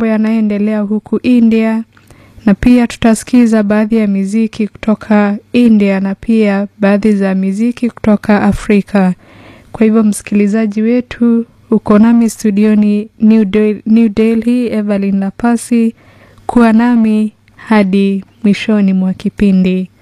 mambo yanayoendelea huku India, na pia tutasikiza baadhi ya muziki kutoka India na pia baadhi za muziki kutoka Afrika. Kwa hivyo msikilizaji wetu, uko nami studioni New Delhi, Evelyn Lapasi, kuwa nami hadi mwishoni mwa kipindi.